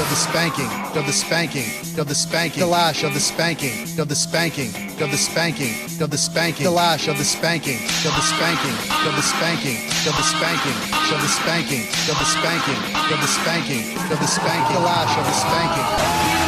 of the spanking, of the spanking, of the spanking, the lash of the spanking, of the spanking, of the spanking, of the spanking, the lash of the spanking, of the spanking, of the spanking, of the spanking, of the spanking, of the spanking, of the spanking, of the spanking, the lash of the spanking.